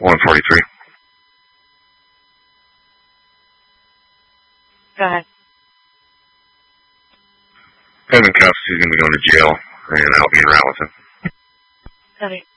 143. Go ahead. He's in cuffs. He's going to be going to jail, and I'll be in Rattleton. Copy.